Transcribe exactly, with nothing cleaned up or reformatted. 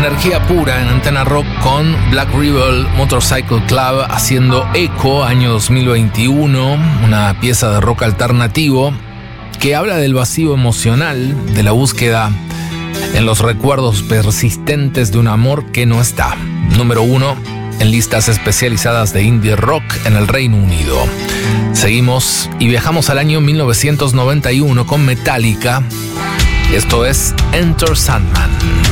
energía pura en Antena Rock con Black Rebel Motorcycle Club haciendo Echo, año dos mil veintiuno, una pieza de rock alternativo que habla del vacío emocional, de la búsqueda en los recuerdos persistentes de un amor que no está. Número uno en listas especializadas de indie rock en el Reino Unido. Seguimos y viajamos al año mil novecientos noventa y uno con Metallica. Esto es Enter Sandman.